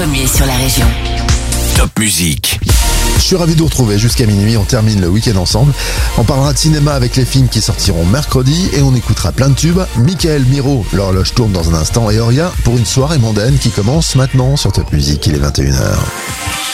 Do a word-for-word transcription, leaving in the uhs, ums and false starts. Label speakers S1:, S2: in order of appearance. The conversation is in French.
S1: Premier sur la région.
S2: Top Musique.
S3: Je suis ravi de vous retrouver jusqu'à minuit, on termine le week-end ensemble. On parlera de cinéma avec les films qui sortiront mercredi et on écoutera plein de tubes. Mickaël Miro, l'horloge tourne dans un instant et Auria pour une soirée mondaine qui commence maintenant sur Top Musique, il est vingt et une heures.